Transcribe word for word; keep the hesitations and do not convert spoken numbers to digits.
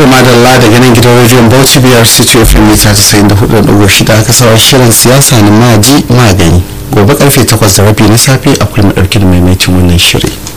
to madalla daga nan gidan rediyon Bauchi biyar City of mita tasa'in da hudu da ɗigo shida aka sawa shirin siyasa na maji magani gobe karfe takwas da rabi na safe akwai mu ɗauki da maimaitin wannan shiri.